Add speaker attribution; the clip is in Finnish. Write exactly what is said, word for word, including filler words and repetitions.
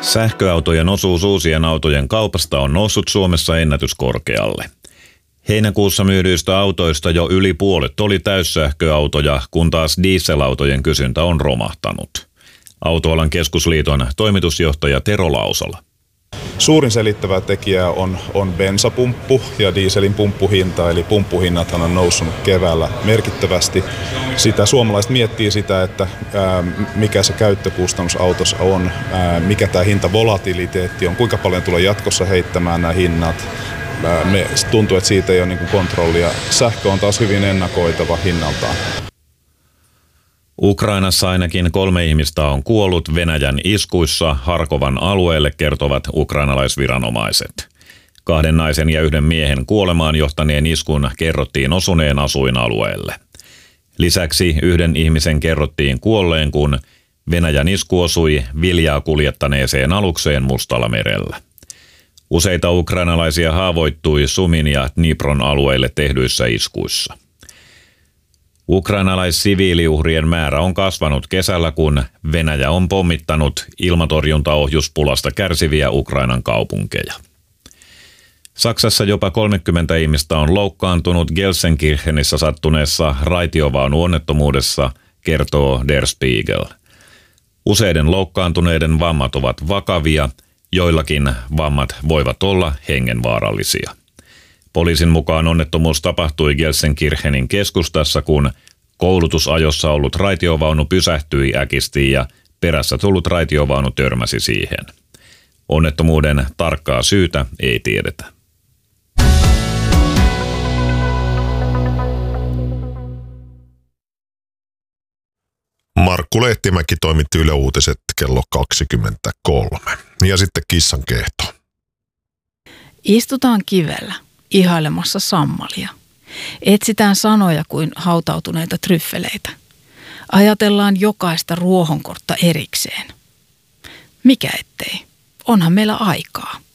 Speaker 1: Sähköautojen osuus uusien autojen kaupasta on noussut Suomessa ennätyskorkealle. Heinäkuussa myydyistä autoista jo yli puolet oli täyssähköautoja, kun taas dieselautojen kysyntä on romahtanut. Autoalan keskusliiton toimitusjohtaja Tero Lausala.
Speaker 2: Suurin selittävä tekijä on, on bensapumppu ja dieselin pumppuhinta, eli pumppuhinnathan on noussut keväällä merkittävästi. Sitä suomalaiset miettii sitä, että ää, mikä se käyttökustannus autossa on, ää, mikä tämä hintavolatiliteetti on, kuinka paljon tulee jatkossa heittämään nämä hinnat. Ää, me tuntuu, että siitä ei ole niin kuin kontrollia. Sähkö on taas hyvin ennakoitava hinnaltaan.
Speaker 1: Ukrainassa ainakin kolme ihmistä on kuollut Venäjän iskuissa Harkovan alueelle, kertovat ukrainalaisviranomaiset. Kahden naisen ja yhden miehen kuolemaan johtaneen iskun kerrottiin osuneen asuinalueelle. Lisäksi yhden ihmisen kerrottiin kuolleen, kun Venäjän isku osui viljaa kuljettaneeseen alukseen Mustalla merellä. Useita ukrainalaisia haavoittui Sumin ja Dnipron alueille tehdyissä iskuissa. Ukrainalaissiviiliuhrien määrä on kasvanut kesällä, kun Venäjä on pommittanut ilmatorjuntaohjuspulasta kärsiviä Ukrainan kaupunkeja. Saksassa jopa kolmekymmentä ihmistä on loukkaantunut Gelsenkirchenissä sattuneessa raitiovaunuonnettomuudessa, kertoo Der Spiegel. Useiden loukkaantuneiden vammat ovat vakavia, joillakin vammat voivat olla hengenvaarallisia. Poliisin mukaan onnettomuus tapahtui Gelsenkirchenin keskustassa, kun koulutusajossa ollut raitiovaunu pysähtyi äkisti ja perässä tullut raitiovaunu törmäsi siihen. Onnettomuuden tarkkaa syytä ei tiedetä.
Speaker 3: Markku Lehtimäki toimitti Yle Uutiset kello kaksikymmentäkolme. Ja sitten kissan kehto.
Speaker 4: Istutaan kivellä ihailemassa sammalia. Etsitään sanoja kuin hautautuneita tryffeleitä. Ajatellaan jokaista ruohonkortta erikseen. Mikä ettei? Onhan meillä aikaa.